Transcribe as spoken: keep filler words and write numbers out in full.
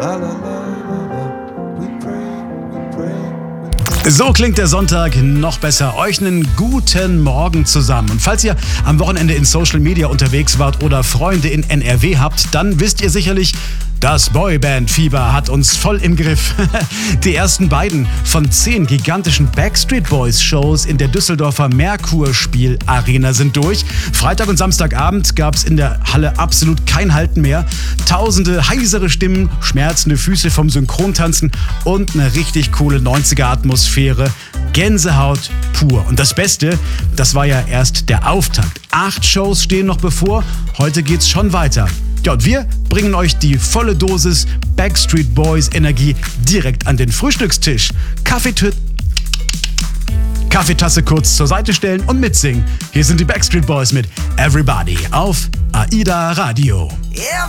So klingt der Sonntag noch besser. Euch einen guten Morgen zusammen. Und falls ihr am Wochenende in Social Media unterwegs wart oder Freunde in N R W habt, dann wisst ihr sicherlich, das Boyband-Fieber hat uns voll im Griff. Die ersten beiden von zehn gigantischen Backstreet Boys-Shows in der Düsseldorfer Merkur-Spiel-Arena sind durch. Freitag und Samstagabend gab es in der Halle absolut kein Halten mehr. Tausende heisere Stimmen, schmerzende Füße vom Synchrontanzen und eine richtig coole neunziger-Atmosphäre. Gänsehaut pur. Und das Beste, das war ja erst der Auftakt. Acht Shows stehen noch bevor. Heute geht's schon weiter. Ja, und wir bringen euch die volle Dosis Backstreet Boys Energie direkt an den Frühstückstisch. Kaffeetüt, Kaffeetasse kurz zur Seite stellen und mitsingen. Hier sind die Backstreet Boys mit Everybody auf AIDA Radio. Everybody